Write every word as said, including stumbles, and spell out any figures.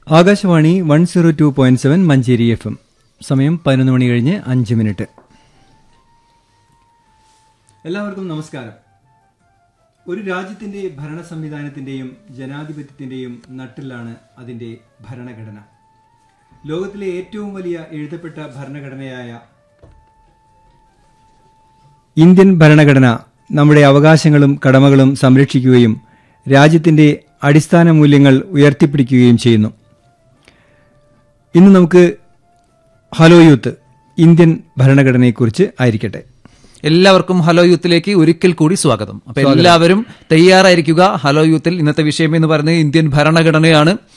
Akashvani one zero two point seven Manjeri F M. സമയം പതിനൊന്ന് മണി കഴിഞ്ഞ് അഞ്ച് മിനിറ്റ്. എല്ലാവർക്കും നമസ്കാരം. ഒരു രാജ്യത്തിന്റെ ഭരണ സംവിധാനത്തിന്റെയും ജനാധിപത്യത്തിന്റെയും നട്ടിലാണ് അതിന്റെ ഭരണഘടന. ലോകത്തിലെ ഏറ്റവും വലിയ എഴുതപ്പെട്ട ഭരണഘടനയായ ഇന്ത്യൻ ഭരണഘടന നമ്മുടെ അവകാശങ്ങളും കടമകളും സംരക്ഷിക്കുകയും രാജ്യത്തിന്റെ അടിസ്ഥാന മൂല്യങ്ങൾ ഉയർത്തിപ്പിടിക്കുകയും ചെയ്യുന്നു. ഇന്ന് നമുക്ക് ഹലോ യൂത്ത് ഇന്ത്യൻ ഭരണഘടനയെക്കുറിച്ച് ആയിരിക്കട്ടെ. എല്ലാവർക്കും ഹലോ യൂത്തിലേക്ക് ഒരിക്കൽ കൂടി സ്വാഗതം. അപ്പൊ എല്ലാവരും തയ്യാറായിരിക്കുക. ഹലോ യൂത്തിൽ ഇന്നത്തെ വിഷയം എന്ന് പറയുന്നത് ഇന്ത്യൻ ഭരണഘടനയാണ്.